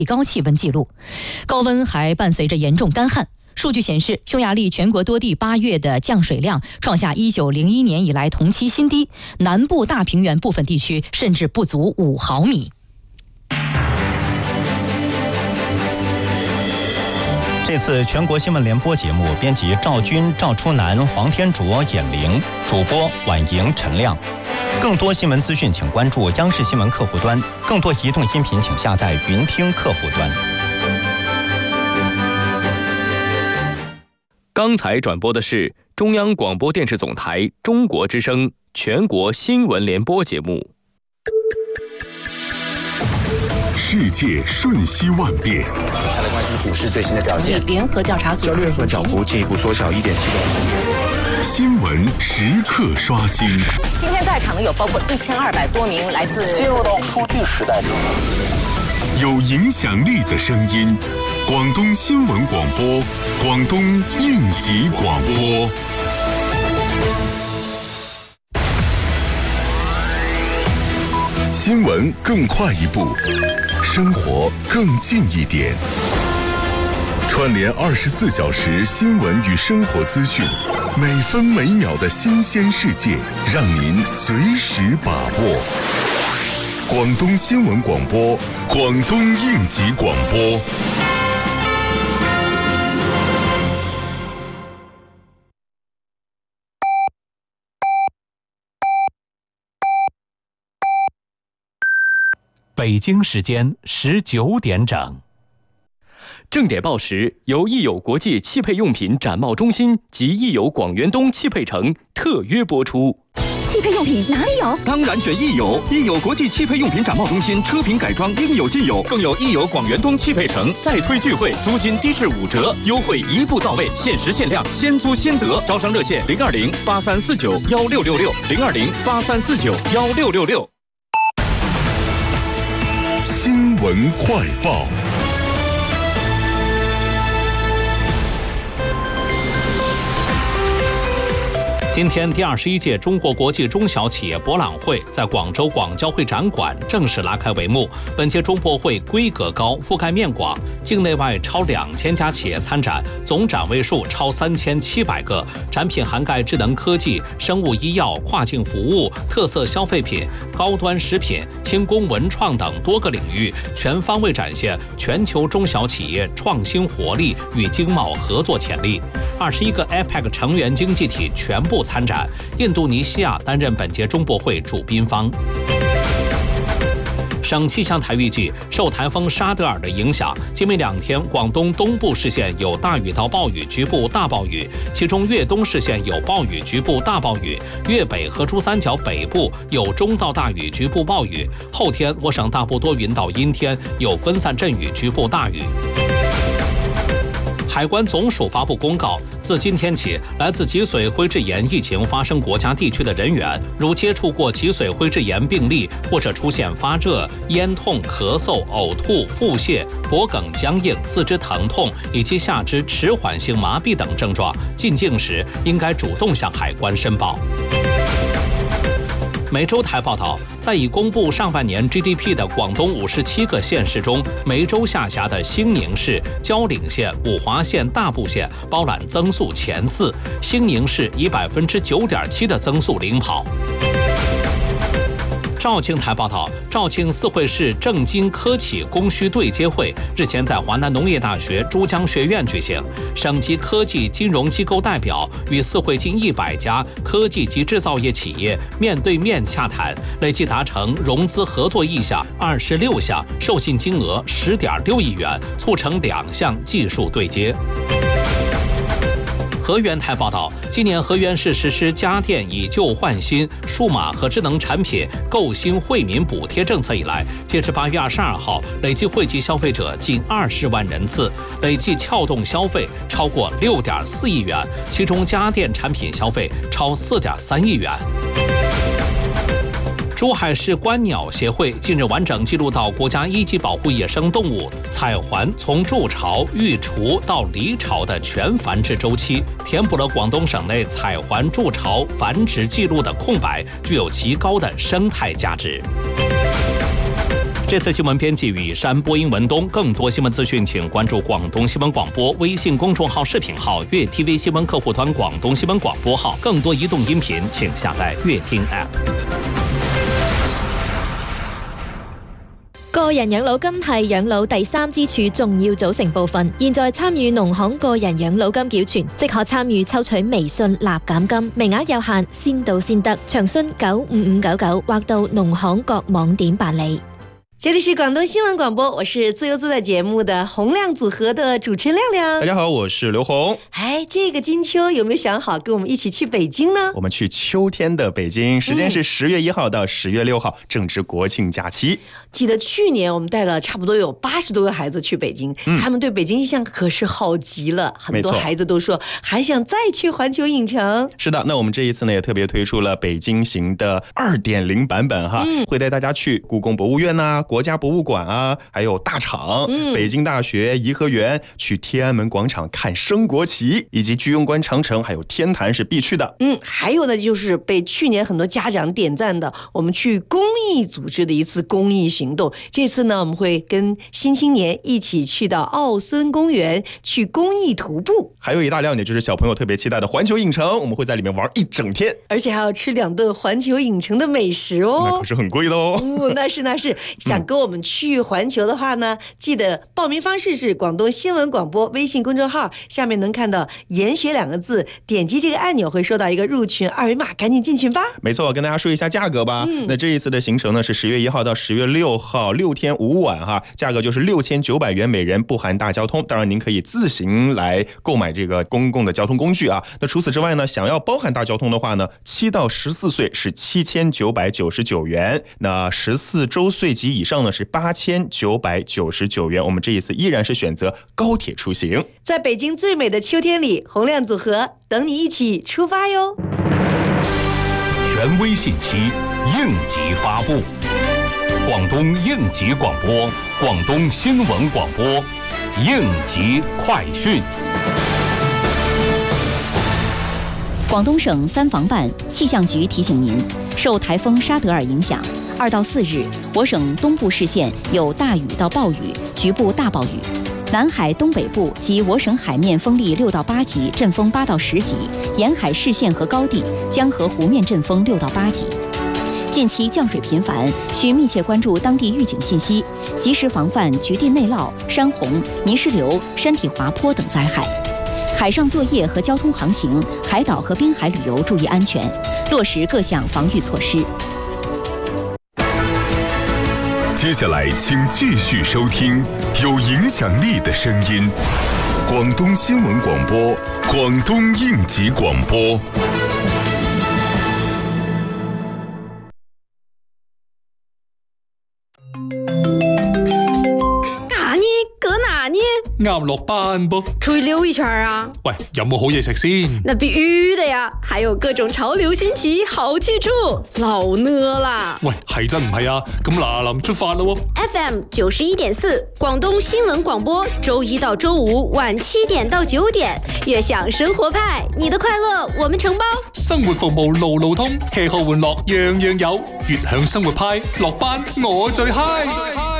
高气温记录，高温还伴随着严重干旱。数据显示，匈牙利全国多地8月的降水量创下1901年以来同期新低，南部大平原部分地区甚至不足5毫米。 这次全国新闻联播节目，编辑赵军、赵初南、黄天卓、尹玲，主播婉莹、陈亮。更多新闻资讯，请关注央视新闻客户端；更多移动音频，请下载云听客户端。 刚才转播的是中央广播电视总台中国之声全国新闻联播节目。 世界瞬息万变， 再来关心股市最新的表现。 联合调查组交易员涨幅进一步缩小1.7%。 新闻时刻刷新。 今天在场的有包括1200多名来自进入到数据时代中， 有影响力的声音，广东新闻广播，广东应急广播。新闻更快一步，生活更近一点。串联24小时新闻与生活资讯，每分每秒的新鲜世界，让您随时把握。广东新闻广播，广东应急广播。 北京时间19点整。 正点报时由益友国际汽配用品展贸中心及益友广元东汽配城特约播出。 汽配用品哪里有？ 当然选益友，益友国际汽配用品展贸中心，车品改装应有尽有，更有益友广元东汽配城再推聚会，租金低至5折，优惠一步到位，限时限量，先租先得。招商热线020-8349-1666，020-8349-1666。 新闻快报。 今天，第21届中国国际中小企业博览会在广州广交会展馆正式拉开帷幕。本届中博会规格高，覆盖面广，境内外超2000家企业参展，总展位数超3700个，展品涵盖智能科技、生物医药、跨境服务、特色消费品、高端食品、轻工文创等多个领域，全方位展现全球中小企业创新活力与经贸合作潜力。21个 APEC 成员经济体全部参展，印度尼西亚担任本届中博会主宾方。省气象台预计，受台风沙德尔的影响，今明2天广东东部市县有大雨到暴雨，局部大暴雨，其中粤东市县有暴雨，局部大暴雨；粤北和珠三角北部有中到大雨，局部暴雨。后天我省大部多云到阴天，有分散阵雨，局部大雨。海关总署发布公告，自今天起，来自脊髓灰质炎疫情发生国家地区的人员，如接触过脊髓灰质炎病例，或者出现发热、咽痛、咳嗽、呕吐、腹泻、脖梗僵硬、四肢疼痛以及下肢迟缓性麻痹等症状，进境时应该主动向海关申报。梅州台报道，在已公布上半年 GDP 的广东57个县市中，梅州下辖的兴宁市、蕉岭县、五华县、大埔县包揽增速前4，兴宁市以9.7%的增速领跑。肇庆台报道，肇庆四会市政经科企供需对接会日前在华南农业大学珠江学院举行，省级科技金融机构代表与四会近100家科技及制造业企业面对面洽谈，累计达成融资合作意向26项，授信金额10.6亿元，促成2项技术对接。河源台报道，今年河源市实施家电以旧换新、数码和智能产品购新惠民补贴政策以来，截至8月22号，累计惠及消费者近20万人次，累计撬动消费超过6.4亿元，其中家电产品消费超4.3亿元。珠海市观鸟协会近日完整记录到国家1级保护野生动物彩环从筑巢、育雏到离巢的全繁殖周期，填补了广东省内彩环筑巢繁殖记录的空白，具有极高的生态价值。 这次新闻编辑雨山，播音文东。更多新闻资讯，请关注广东新闻广播微信公众号、视频号、粤 TV 新闻客户端、广东新闻广播号。更多移动音频，请下载粤听 App。 個人養老金係養老第三支柱重要組成部分。現在參與農行個人養老金繳存，即可參與抽取微信立減金，名額有限，先到先得。詳詢95599或到農行各網點辦理。 这里是广东新闻广播，我是自由自在节目的洪亮组合的主持人亮亮。 大家好，我是刘红。 这个金秋有没有想好跟我们一起去北京呢？ 我们去秋天的北京，时间是10月1号到10月6号，正值国庆假期。 记得去年我们带了差不多有80多个孩子去北京，他们对北京印象可是好极了，很多孩子都说还想再去环球影城。 是的，那我们这一次呢也特别推出了北京行的2.0版本哈，会带大家去故宫博物院啊、国家博物馆啊，还有大厂、北京大学、颐和园，去天安门广场看升国旗，以及居庸关长城还有天坛是必去的。 还有呢就是被去年很多家长点赞的，我们去公益组织的一次公益行动。这次呢我们会跟新青年一起去到奥森公园去公益徒步。 还有一大亮点就是小朋友特别期待的环球影城，我们会在里面玩一整天， 而且还要吃2顿环球影城的美食哦， 那可是很贵的哦。 那是想跟我们去环球的话呢，记得报名方式是广东新闻广播微信公众号，下面能看到研学2个字，点击这个按钮会收到一个入群二维码，赶紧进群吧。 没错，跟大家说一下价格吧。那这一次的行程呢是10月1号到10月6号，6天5晚哈，价格就是6900元每人，不含大交通。当然您可以自行来购买这个公共的交通工具啊。那除此之外呢，想要包含大交通的话呢，7到14岁是7999元，那14周岁及以上呢是8999元。我们这一次依然是选择高铁出行， 在北京最美的秋天里，洪亮组合等你一起出发哟。 权威信息，应急发布。广东应急广播，广东新闻广播，应急快讯。 广东省3防办气象局提醒您，受台风沙德尔影响，2到4日，我省东部市县有大雨到暴雨，局部大暴雨。南海东北部及我省海面风力6到8级，阵风8到10级；沿海市县和高地、江河湖面阵风6到8级。近期降水频繁，需密切关注当地预警信息，及时防范局地内涝、山洪、泥石流、山体滑坡等灾害。海上作业和交通航行、海岛和滨海旅游注意安全，落实各项防御措施。 接下来请继续收听有影响力的声音，广东新闻广播，广东应急广播。 啱落班噃， 出去溜一圈啊！ 喂，有冇好嘢食先？ 那必须的呀，还有各种潮流新奇好去处，老呢啦！ 喂，係真唔係啊？咁嗱臨出發啦喎 ！FM 91.4，廣東新聞廣播，周1到周5晚7點到9點，悅享生活派，你的快樂我們承包。 生活服務路路通，吃喝玩樂樣樣有，悅享生活派，落班我最嗨。